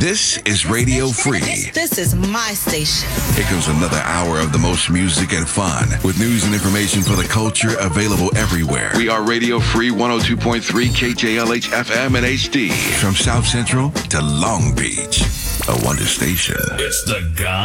This is Radio Free. This is my station. Here comes another hour of the most music and fun with news and information for the culture available everywhere. We are Radio Free 102.3 KJLH FM and HD. From South Central to Long Beach. A wonder station. It's the guy.